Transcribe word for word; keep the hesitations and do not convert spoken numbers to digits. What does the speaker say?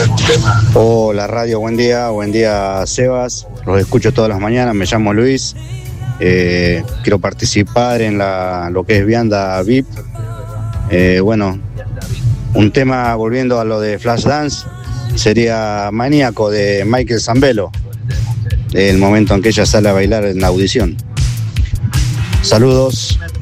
Hola radio, buen día, buen día Sebas, los escucho todas las mañanas, me llamo Luis, eh, quiero participar en la, lo que es Vianda V I P. Eh, bueno, un tema volviendo a lo de Flashdance sería Maníaco de Michael Zambello, el momento en que ella sale a bailar en la audición. Saludos.